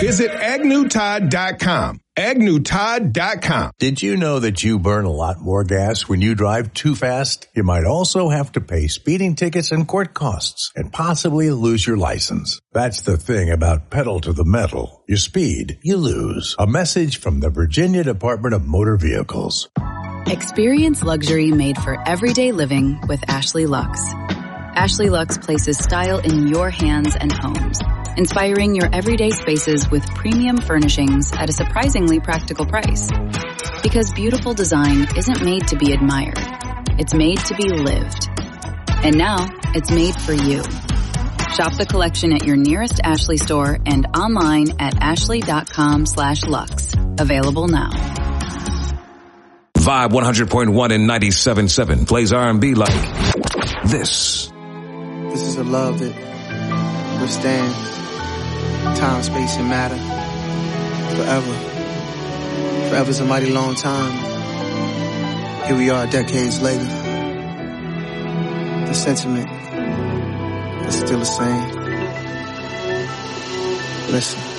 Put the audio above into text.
Visit AgnewTide.com. AgnewTide.com. Did you know that you burn a lot more gas when you drive too fast? You might also have to pay speeding tickets and court costs and possibly lose your license. That's the thing about pedal to the metal. You speed, you lose. A message from the Virginia Department of Motor Vehicles. Experience luxury made for everyday living with Ashley Luxe. Ashley Luxe places style in your hands and homes, inspiring your everyday spaces with premium furnishings at a surprisingly practical price. Because beautiful design isn't made to be admired. It's made to be lived. And now, it's made for you. Shop the collection at your nearest Ashley store and online at ashley.com/luxe. Available now. Vibe 100.1 and 97.7 plays R&B like this. This is a love that withstands time, space, and matter forever. Forever's a mighty long time. Here we are decades later. The sentiment is still the same. Listen.